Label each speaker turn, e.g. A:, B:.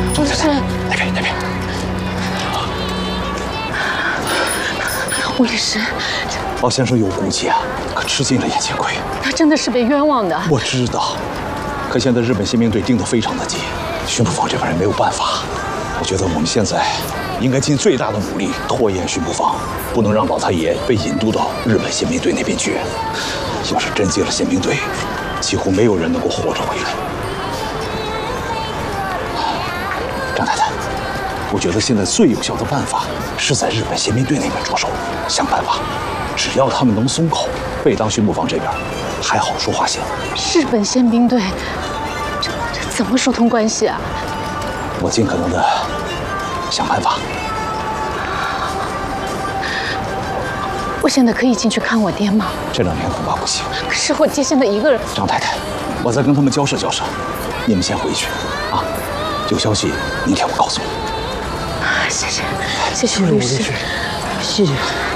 A: 钟太太，那边。
B: 吴律师，
A: 老先生有骨气啊，可吃尽了眼前亏。
B: 他真的是被冤枉的。
A: 我知道，可现在日本宪兵队盯得非常的紧，巡捕房这边也没有办法。我觉得我们现在应该尽最大的努力拖延巡捕房，不能让老太爷被引渡到日本宪兵队那边去。要是真进了宪兵队，几乎没有人能够活着回来。张太太，我觉得现在最有效的办法是在日本宪兵队那边着手，想办法。只要他们能松口，贝当巡捕房这边还好说话些。
B: 日本宪兵队，这怎么疏通关系啊？
A: 我尽可能的想办法。
B: 我现在可以进去看我爹吗？
A: 这2天恐怕不行。
B: 可是我爹现在一个人。
A: 张太太，我再跟他们交涉交涉，你们先回去啊。有消息明天我告诉你。
B: 谢谢吴律师，
C: 谢谢。